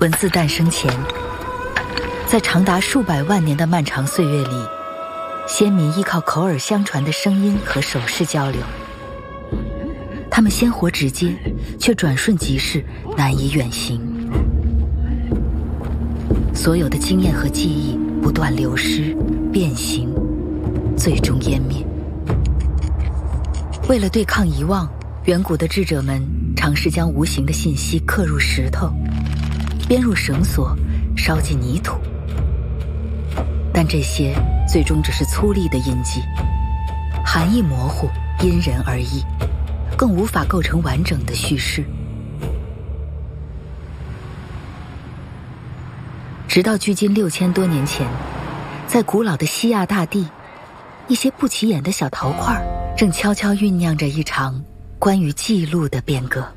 文字诞生前，在长达数百万年的漫长岁月里，先民依靠口耳相传的声音和手势交流。他们鲜活直接，却转瞬即逝，难以远行。所有的经验和记忆不断流失、变形，最终湮灭。为了对抗遗忘，远古的智者们尝试将无形的信息刻入石头，编入绳索，烧进泥土。但这些最终只是粗粝的印记，含义模糊，因人而异，更无法构成完整的叙事。直到距今6000多年前，在古老的西亚大地，一些不起眼的小陶块正悄悄酝酿着一场关于记录的变革。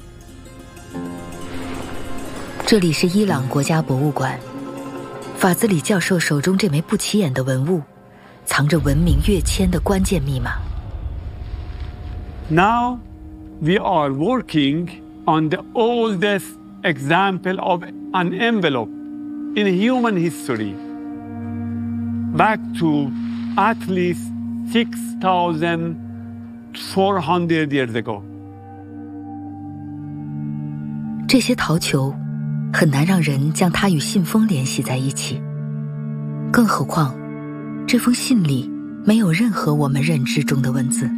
这里是伊朗国家博物馆，法兹里教授手中这枚不起眼的文物，藏着文明跃迁的关键密码。 Now we are working on the oldest example of an envelope in human history, back to at least 6,400 years ago. 这些陶球很难让人将它与信封联系在一起，更何况这封信里没有任何我们认知中的文字。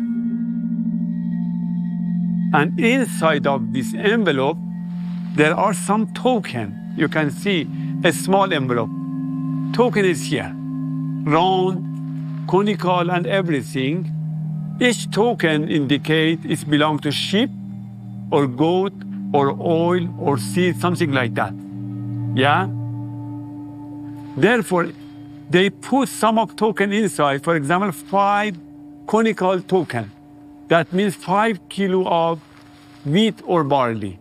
And inside of this envelope, there are some tokens. You can see a small envelope. Token is here, round, conical, and everything. Each token indicates it belongs to sheep, or goat, or oil, or seed, something like that. Yeah? Therefore, they put some of token inside. For example, 5 conical token. That means 5 kilo of wheat or barley.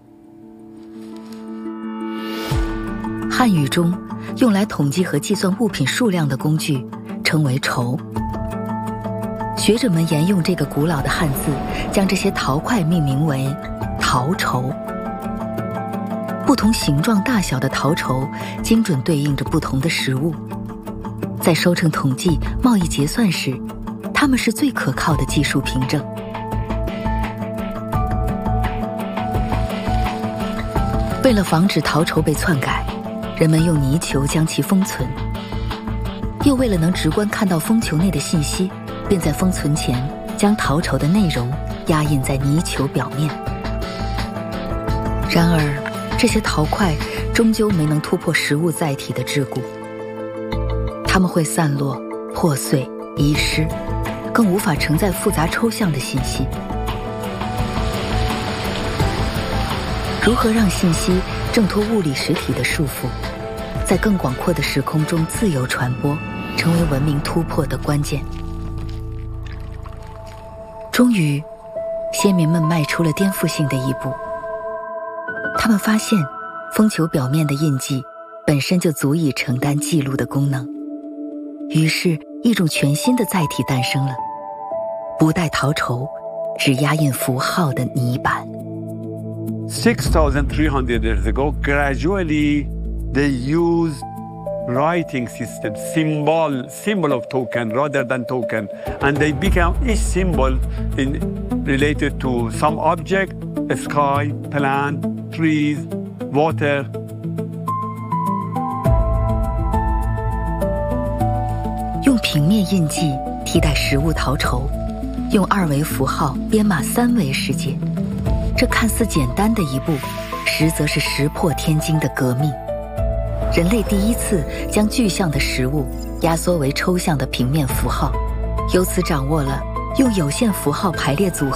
汉语中用来统计和计算物品数量的工具称为筹。学者们沿用这个古老的汉字，将这些陶块命名为陶筹。不同形状大小的陶筹精准对应着不同的食物，在收成统计、贸易结算时，它们是最可靠的技术凭证。为了防止陶筹被篡改，人们用泥球将其封存，又为了能直观看到封球内的信息，便在封存前将陶筹的内容压印在泥球表面。然而，这些陶块终究没能突破食物载体的桎梏，它们会散落、破碎、遗失，更无法承载复杂抽象的信息。如何让信息挣脱物理实体的束缚，在更广阔的时空中自由传播，成为文明突破的关键。终于，先民们迈出了颠覆性的一步。他们发现，封球表面的印记本身就足以承担记录的功能。于是，一种全新的载体诞生了：不带陶筹，只压印符号的泥板。 6,300 years ago, gradually they used writing system, symbol of token rather than token, and they become each symbol related to some object, a sky, plant, trees, water. 用平面印记替代实物陶筹，用2维符号编码3维世界。这看似简单的一步，实则是石破天惊的革命。人类第一次将具象的实物压缩为抽象的平面符号，由此掌握了用有限符号排列组合